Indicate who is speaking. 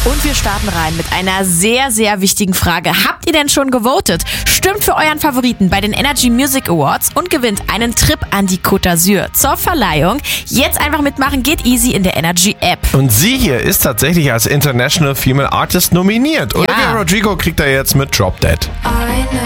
Speaker 1: Und wir starten rein mit einer sehr, sehr wichtigen Frage. Habt ihr denn schon gewotet? Stimmt für euren Favoriten bei den Energy Music Awards und gewinnt einen Trip an die Côte d'Azur zur Verleihung. Jetzt einfach mitmachen, geht easy in der Energy App.
Speaker 2: Und sie hier ist tatsächlich als International Female Artist nominiert. Olivia Rodrigo kriegt da jetzt mit Drop Dead.